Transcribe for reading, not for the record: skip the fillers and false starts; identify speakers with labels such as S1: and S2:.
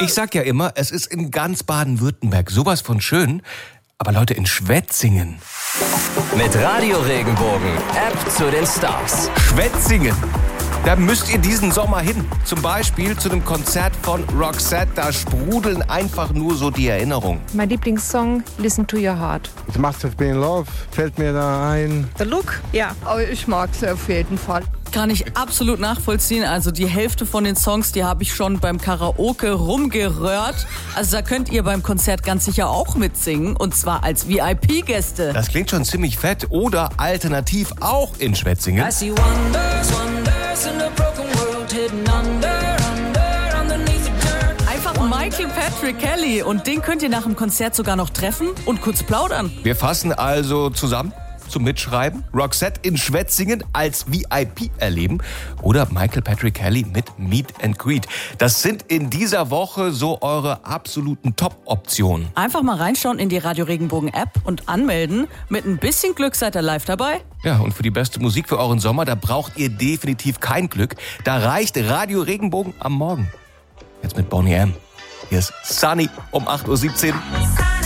S1: Ich sag ja immer, es ist in ganz Baden-Württemberg sowas von schön. Aber Leute, in Schwetzingen.
S2: Mit Radio Regenbogen, App zu den Stars.
S1: Schwetzingen. Da müsst ihr diesen Sommer hin. Zum Beispiel zu einem Konzert von Roxette. Da sprudeln einfach nur so die Erinnerungen.
S3: Mein Lieblingssong, Listen to Your Heart.
S4: It Must Have Been Love fällt mir da ein.
S5: The Look, ja.
S3: Oh, ich mag sie auf jeden Fall.
S6: Kann ich absolut nachvollziehen. Also die Hälfte von den Songs, die habe ich schon beim Karaoke rumgerührt. Also da könnt ihr beim Konzert ganz sicher auch mitsingen. Und zwar als VIP-Gäste.
S1: Das klingt schon ziemlich fett. Oder alternativ auch in Schwetzingen.
S6: Einfach Michael Patrick Kelly. Und den könnt ihr nach dem Konzert sogar noch treffen und kurz plaudern.
S1: Wir fassen also zusammen zum Mitschreiben. Roxette in Schwetzingen als VIP erleben oder Michael Patrick Kelly mit Meet and Greet. Das sind in dieser Woche so eure absoluten Top-Optionen.
S6: Einfach mal reinschauen in die Radio Regenbogen App und anmelden. Mit ein bisschen Glück seid ihr live dabei.
S1: Ja, und für die beste Musik für euren Sommer, da braucht ihr definitiv kein Glück. Da reicht Radio Regenbogen am Morgen. Jetzt mit Boney M. Hier ist Sunny um 8:17 Uhr.